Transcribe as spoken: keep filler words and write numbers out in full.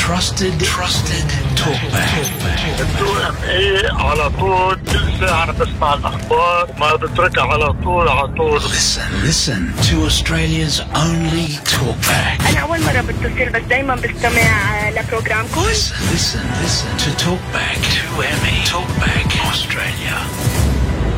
trusted trusted talkback. تو ام اي على طول كل ساعة بسمع الأخبار وما بتركها على طول على طول. Listen, listen to Australia's only talkback. أنا أول مرة بتصل بس دايما بستمع لبروجرامكم. Listen, listen, listen to Talkback. two M E Talkback Australia.